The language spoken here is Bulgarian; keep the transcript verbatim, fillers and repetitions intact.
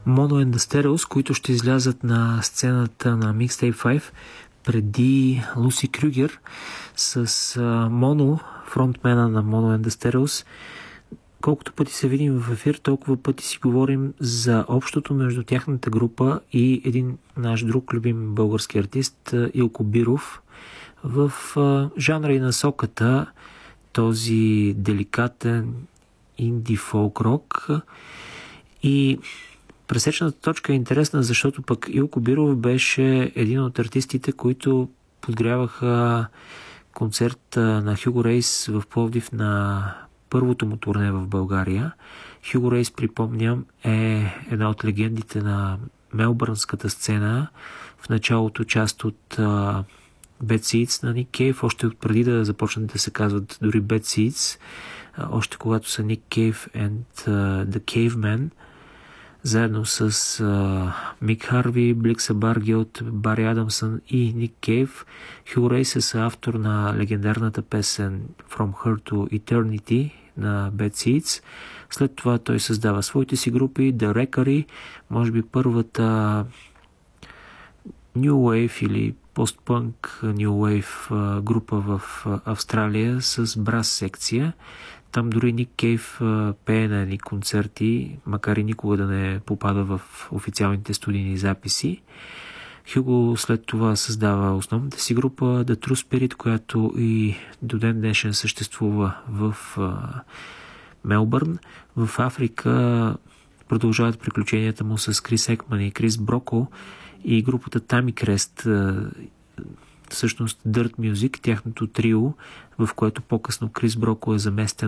Mono and the Stereos, които ще излязат на сцената на Mixtape пет преди Луси Крюгер с Моно, фронтмена на Mono and the Stereos. Колкото пъти се видим в ефир, толкова пъти си говорим за общото между тяхната група и един наш друг любим български артист, Илко Биров. В жанра и насоката този деликатен инди фолк рок. И пресечната точка е интересна, защото пък Илко Биров беше един от артистите, които подгряваха концерт на Хюго Рейс в Пловдив на първото му турне в България. Хюго Рейс, припомням, е една от легендите на мелбърнската сцена, в началото част от uh, Bad Seeds на Ник Кейв, още преди да започнат да се казват дори Bad Seeds, uh, още когато са Ник Кейв and uh, The Cavemen, заедно с uh, Мик Харви, Бликса Баргелт, Бари Адамсън и Ник Кейв. Хюго Рейс е съавтор на легендарната песен From Her to Eternity на Bad Seeds. След това той създава своите си групи, The Wreckery, може би първата New Wave или постпънк New Wave група в Австралия с брас секция. Там дори Ник Кейв пее на едни концерти, макар и никога да не попада в официалните студийни записи. Хюго след това създава основната си група The True Spirit, която и до ден днешен съществува в Мелбърн. В Африка продължават приключенията му с Крис Екман и Крис Броко и групата Тами Крест, всъщност Dirt Music, тяхното трио, в което по-късно Крис Броко е заместен